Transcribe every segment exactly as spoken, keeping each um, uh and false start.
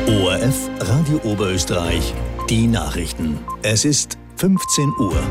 O R F Radio Oberösterreich, die Nachrichten. Es ist fünfzehn Uhr.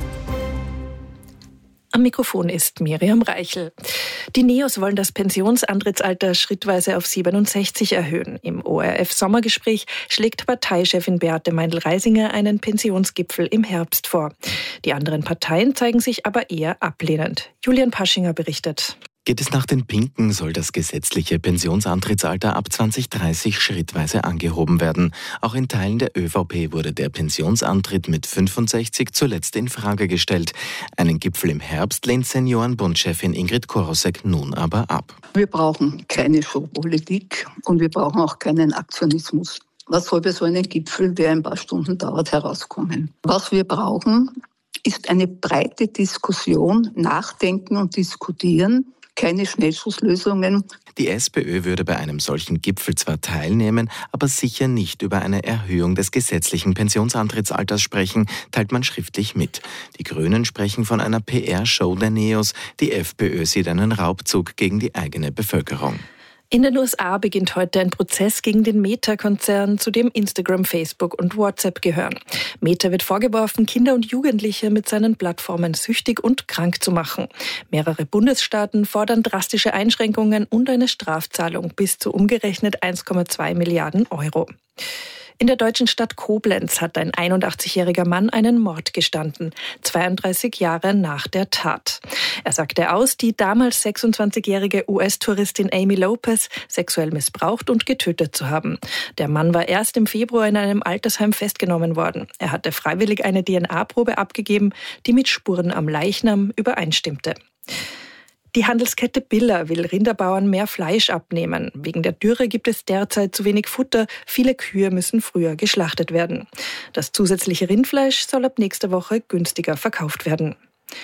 Am Mikrofon ist Miriam Reichel. Die NEOS wollen das Pensionsantrittsalter schrittweise auf siebenundsechzig erhöhen. Im O R F-Sommergespräch schlägt Parteichefin Beate Meindl-Reisinger einen Pensionsgipfel im Herbst vor. Die anderen Parteien zeigen sich aber eher ablehnend. Julian Paschinger berichtet. Geht es nach den Pinken, soll das gesetzliche Pensionsantrittsalter ab zwanzig dreißig schrittweise angehoben werden. Auch in Teilen der ÖVP wurde der Pensionsantritt mit fünfundsechzig zuletzt in Frage gestellt. Einen Gipfel im Herbst lehnt Seniorenbundchefin Ingrid Korosek nun aber ab. Wir brauchen keine Showpolitik und wir brauchen auch keinen Aktionismus. Was soll bei so einem Gipfel, der ein paar Stunden dauert, herauskommen? Was wir brauchen, ist eine breite Diskussion, nachdenken und diskutieren. Keine Schnellschusslösungen. Die SPÖ würde bei einem solchen Gipfel zwar teilnehmen, aber sicher nicht über eine Erhöhung des gesetzlichen Pensionsantrittsalters sprechen, teilt man schriftlich mit. Die Grünen sprechen von einer P R-Show der NEOS, die FPÖ sieht einen Raubzug gegen die eigene Bevölkerung. In den U S A beginnt heute ein Prozess gegen den Meta-Konzern, zu dem Instagram, Facebook und WhatsApp gehören. Meta wird vorgeworfen, Kinder und Jugendliche mit seinen Plattformen süchtig und krank zu machen. Mehrere Bundesstaaten fordern drastische Einschränkungen und eine Strafzahlung bis zu umgerechnet eins Komma zwei Milliarden Euro. In der deutschen Stadt Koblenz hat ein einundachtzigjähriger Mann einen Mord gestanden, zweiunddreißig Jahre nach der Tat. Er sagte aus, die damals sechsundzwanzigjährige U S-Touristin Amy Lopez sexuell missbraucht und getötet zu haben. Der Mann war erst im Februar in einem Altersheim festgenommen worden. Er hatte freiwillig eine D N A-Probe abgegeben, die mit Spuren am Leichnam übereinstimmte. Die Handelskette Biller will Rinderbauern mehr Fleisch abnehmen. Wegen der Dürre gibt es derzeit zu wenig Futter. Viele Kühe müssen früher geschlachtet werden. Das zusätzliche Rindfleisch soll ab nächster Woche günstiger verkauft werden.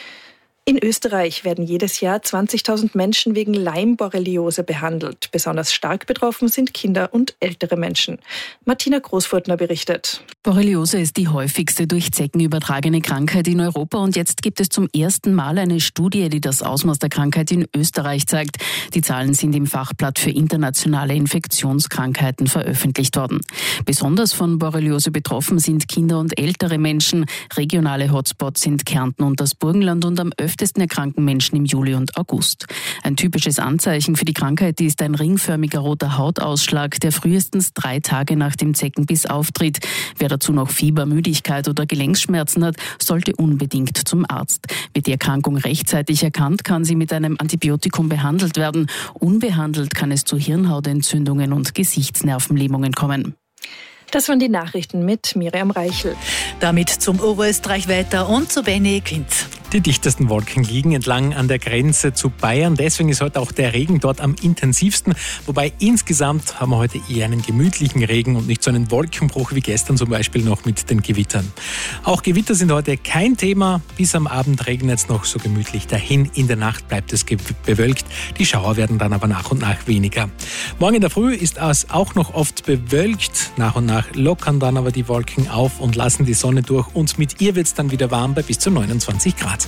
In Österreich werden jedes Jahr zwanzigtausend Menschen wegen Leimborreliose behandelt. Besonders stark betroffen sind Kinder und ältere Menschen. Martina Großfurtner berichtet. Borreliose ist die häufigste durch Zecken übertragene Krankheit in Europa und jetzt gibt es zum ersten Mal eine Studie, die das Ausmaß der Krankheit in Österreich zeigt. Die Zahlen sind im Fachblatt für internationale Infektionskrankheiten veröffentlicht worden. Besonders von Borreliose betroffen sind Kinder und ältere Menschen. Regionale Hotspots sind Kärnten und das Burgenland und am öftesten erkranken Menschen im Juli und August. Ein typisches Anzeichen für die Krankheit ist ein ringförmiger roter Hautausschlag, der frühestens drei Tage nach dem Zeckenbiss auftritt. Wer dazu noch Fieber, Müdigkeit oder Gelenkschmerzen hat, sollte unbedingt zum Arzt. Wird die Erkrankung rechtzeitig erkannt, kann sie mit einem Antibiotikum behandelt werden. Unbehandelt kann es zu Hirnhautentzündungen und Gesichtsnervenlähmungen kommen. Das waren die Nachrichten mit Miriam Reichel. Damit zum Oberösterreich-Wetter und zu Benny Quint. Die dichtesten Wolken liegen entlang an der Grenze zu Bayern. Deswegen ist heute auch der Regen dort am intensivsten. Wobei insgesamt haben wir heute eher einen gemütlichen Regen und nicht so einen Wolkenbruch wie gestern zum Beispiel noch mit den Gewittern. Auch Gewitter sind heute kein Thema. Bis am Abend regnet es noch so gemütlich dahin. In der Nacht bleibt es bewölkt. Die Schauer werden dann aber nach und nach weniger. Morgen in der Früh ist es auch noch oft bewölkt. Nach und nach lockern dann aber die Wolken auf und lassen die Sonne durch. Und mit ihr wird es dann wieder warm bei bis zu neunundzwanzig Grad.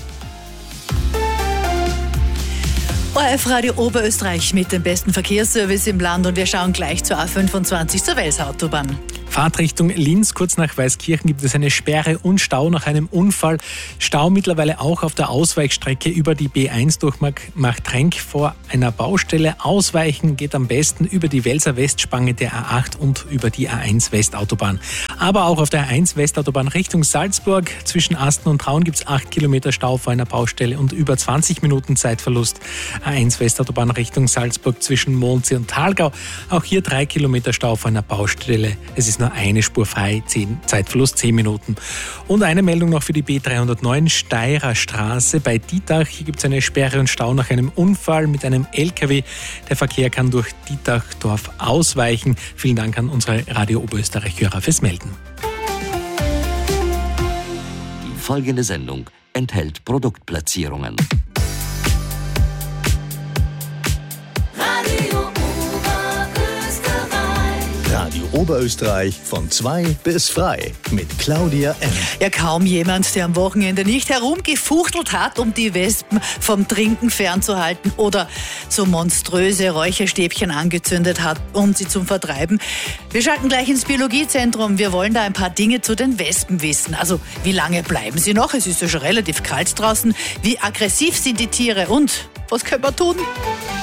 O R F Radio Oberösterreich mit dem besten Verkehrsservice im Land und wir schauen gleich zur A fünfundzwanzig zur Welser Autobahn. Fahrtrichtung Linz, kurz nach Weißkirchen gibt es eine Sperre und Stau nach einem Unfall. Stau mittlerweile auch auf der Ausweichstrecke über die B eins durch Marktrenk vor einer Baustelle. Ausweichen geht am besten über die Welser Westspange der A acht und über die A eins Westautobahn. Aber auch auf der A eins Westautobahn Richtung Salzburg zwischen Asten und Traun gibt es acht Kilometer Stau vor einer Baustelle und über zwanzig Minuten Zeitverlust. A eins Westautobahn Richtung Salzburg zwischen Mondsee und Thalgau. Auch hier drei Kilometer Stau vor einer Baustelle. Es ist nur eine Spur frei, zehn, Zeitverlust zehn Minuten. Und eine Meldung noch für die B dreihundertneun Steyrer Straße bei Dietach. Hier gibt es eine Sperre und Stau nach einem Unfall mit einem L K W. Der Verkehr kann durch Dietachdorf ausweichen. Vielen Dank an unsere Radio Oberösterreich-Hörer fürs Melden. Die folgende Sendung enthält Produktplatzierungen. Radio Oberösterreich von zwei bis frei mit Claudia M. Ja, kaum jemand, der am Wochenende nicht herumgefuchtelt hat, um die Wespen vom Trinken fernzuhalten oder so monströse Räucherstäbchen angezündet hat, um sie zu vertreiben. Wir schalten gleich ins Biologiezentrum. Wir wollen da ein paar Dinge zu den Wespen wissen. Also, wie lange bleiben sie noch? Es ist ja schon relativ kalt draußen. Wie aggressiv sind die Tiere und was können wir tun?